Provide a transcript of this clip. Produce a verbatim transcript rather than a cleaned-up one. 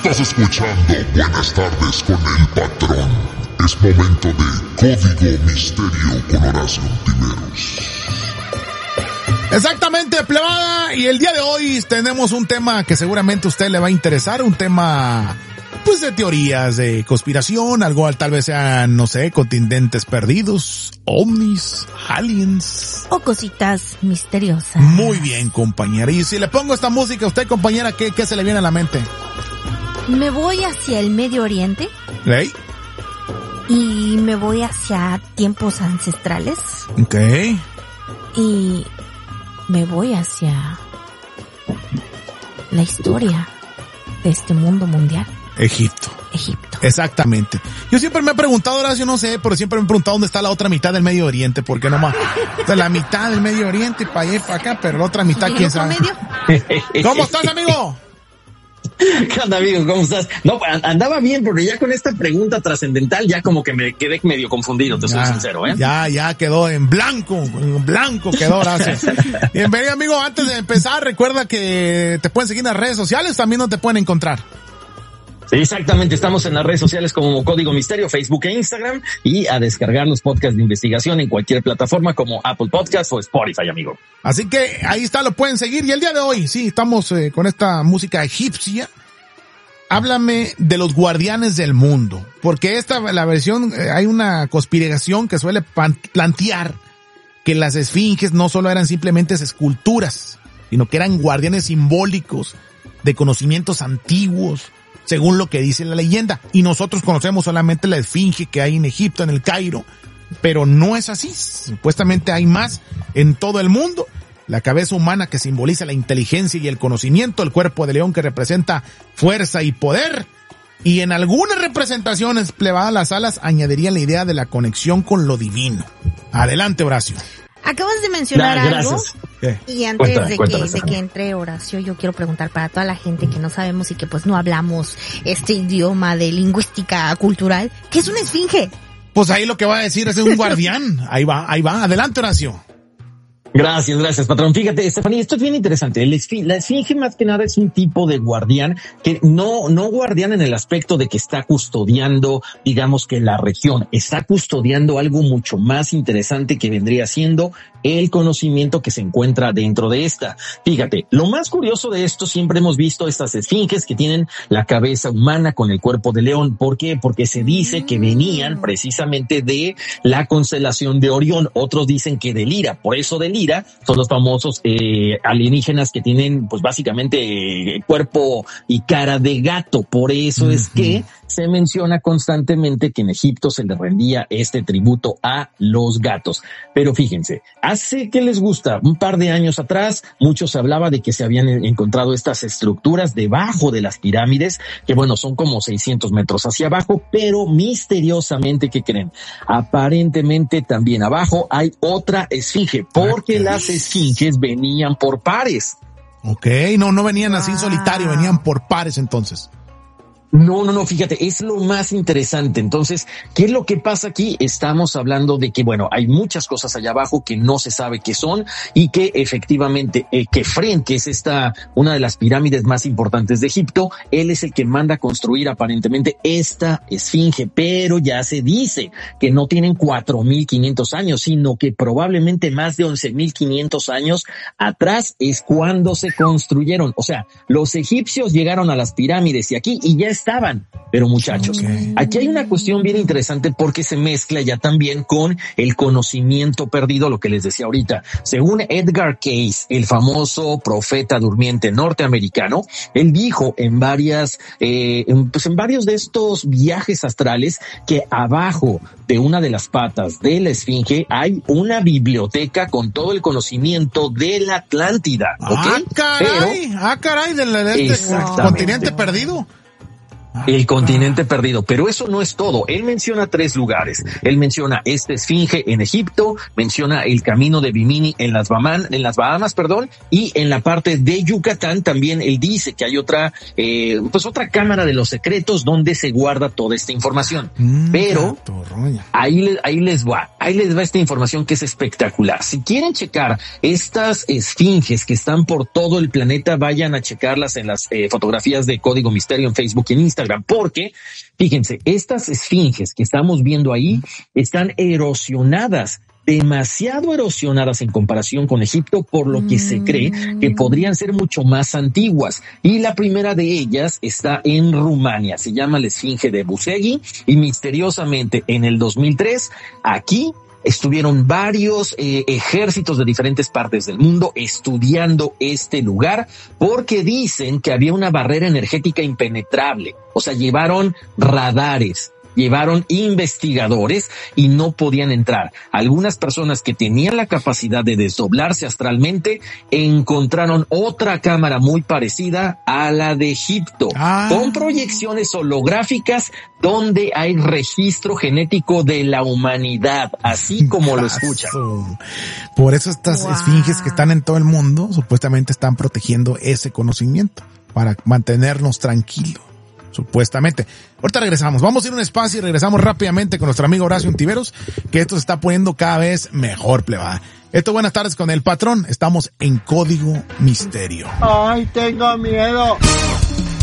Estás escuchando Buenas tardes con el patrón. Es momento de Código Misterio con Horacio Ontiveros. Exactamente, plebada, y el día de hoy tenemos un tema que seguramente a usted le va a interesar, un tema pues de teorías de conspiración, algo tal vez sean, no sé, continentes perdidos, ovnis, aliens. O cositas misteriosas. Muy bien, compañera. Y si le pongo esta música a usted, compañera, ¿qué, qué se le viene a la mente? Me voy hacia el Medio Oriente. ¿Hey? Y me voy hacia tiempos ancestrales. Ok. Y me voy hacia la historia de este mundo mundial. Egipto. Egipto. Exactamente. Yo siempre me he preguntado, Horacio, no sé, pero siempre me he preguntado dónde está la otra mitad del Medio Oriente, porque nomás, o sea, la mitad del Medio Oriente para allá y para acá, pero la otra mitad, ¿quién sabe? ¿Cómo estás, amigo? ¿Qué onda, amigo? ¿Cómo estás? No, andaba bien, porque ya con esta pregunta trascendental ya como que me quedé medio confundido, te ya, soy sincero, ¿eh? Ya, ya quedó en blanco, en blanco quedó, gracias. Bienvenido, amigo. Antes de empezar, recuerda que te pueden seguir en las redes sociales, también no te pueden encontrar. Sí, exactamente, estamos en las redes sociales como Código Misterio, Facebook e Instagram, y a descargar los podcasts de investigación en cualquier plataforma como Apple Podcasts o Spotify, amigo. Así que ahí está, lo pueden seguir. Y el día de hoy, sí, estamos eh, con esta música egipcia. Háblame de los guardianes del mundo, porque esta, la versión, eh, hay una conspiración que suele pan- plantear que las esfinges no solo eran simplemente esculturas, sino que eran guardianes simbólicos de conocimientos antiguos, según lo que dice la leyenda. Y nosotros conocemos solamente la esfinge que hay en Egipto, en el Cairo, pero no es así. Supuestamente hay más en todo el mundo. La cabeza humana que simboliza la inteligencia y el conocimiento, el cuerpo de león que representa fuerza y poder. Y en algunas representaciones plebadas las alas añadirían la idea de la conexión con lo divino. Adelante, Horacio. Acabas de mencionar Nah, algo. ¿Qué? Y antes Cuéntame, de, cuéntame, que, de que entre Horacio, yo quiero preguntar para toda la gente que no sabemos y que pues no hablamos este idioma de lingüística cultural, ¿qué es una esfinge? Pues ahí lo que va a decir es un guardián. Ahí va, ahí va. Adelante, Horacio. Gracias, gracias, patrón. Fíjate, Estefanía, esto es bien interesante. La esfinge, la esfinge más que nada es un tipo de guardián que no, no guardián en el aspecto de que está custodiando, digamos que la región, está custodiando algo mucho más interesante que vendría siendo el conocimiento que se encuentra dentro de esta. Fíjate, lo más curioso de esto, siempre hemos visto estas esfinges que tienen la cabeza humana con el cuerpo de león. ¿Por qué? Porque se dice que venían precisamente de la constelación de Orión. Otros dicen que de Lira. Por eso de Lira son los famosos eh, alienígenas que tienen pues básicamente eh, cuerpo y cara de gato. Por eso uh-huh. es que se menciona constantemente que en Egipto se le rendía este tributo a los gatos. Pero fíjense, hace que les gusta, un par de años atrás, muchos hablaba de que se habían encontrado estas estructuras debajo de las pirámides, que bueno, son como seiscientos metros hacia abajo, pero misteriosamente, ¿qué creen? Aparentemente también abajo hay otra esfinge, porque las esfinges venían por pares. Ok, no, no venían así en solitario, venían por pares entonces. No, no, no, fíjate, es lo más interesante. Entonces, ¿qué es lo que pasa aquí? Estamos hablando de que, bueno, hay muchas cosas allá abajo que no se sabe qué son y que efectivamente, eh, Kefren, que es esta, una de las pirámides más importantes de Egipto, él es el que manda a construir aparentemente esta esfinge, pero ya se dice que no tienen cuatro mil quinientos años, sino que probablemente más de once mil quinientos años atrás es cuando se construyeron. O sea, los egipcios llegaron a las pirámides y aquí y ya estaban. Pero muchachos, okay. Aquí hay una cuestión bien interesante porque se mezcla ya también con el conocimiento perdido, lo que les decía ahorita. Según Edgar Cayce, el famoso profeta durmiente norteamericano, él dijo en varias, eh, en, pues en varios de estos viajes astrales que abajo de una de las patas de la esfinge hay una biblioteca con todo el conocimiento de la Atlántida. ¿Okay? Ah, caray, Pero, ah, caray, del de este continente perdido. El continente perdido. Pero eso no es todo. Él menciona tres lugares. Él menciona esta esfinge en Egipto, menciona el camino de Bimini en las Bahamas, en las Bahamas, perdón, y en la parte de Yucatán también él dice que hay otra, eh, pues otra cámara de los secretos donde se guarda toda esta información. Mm, Pero ahí, ahí les va, ahí les va esta información que es espectacular. Si quieren checar estas esfinges que están por todo el planeta, vayan a checarlas en las eh, fotografías de Código Misterio en Facebook y en Instagram, porque fíjense, estas esfinges que estamos viendo ahí están erosionadas, demasiado erosionadas en comparación con Egipto, por lo que mm. se cree que podrían ser mucho más antiguas. Y la primera de ellas está en Rumania, se llama la esfinge de Busegui, y misteriosamente en el dos mil tres, aquí estuvieron varios eh, ejércitos de diferentes partes del mundo estudiando este lugar porque dicen que había una barrera energética impenetrable. O sea, llevaron radares, llevaron investigadores y no podían entrar. Algunas personas que tenían la capacidad de desdoblarse astralmente encontraron otra cámara muy parecida a la de Egipto, ah. con proyecciones holográficas donde hay registro genético de la humanidad, así como lo escuchan. Por eso estas wow. esfinges que están en todo el mundo supuestamente están protegiendo ese conocimiento para mantenernos tranquilos. Supuestamente. Ahorita regresamos. Vamos a ir a un espacio y regresamos rápidamente con nuestro amigo Horacio Ontiveros, que esto se está poniendo cada vez mejor, plebada. Esto, buenas tardes con el patrón. Estamos en Código Misterio. Ay, tengo miedo.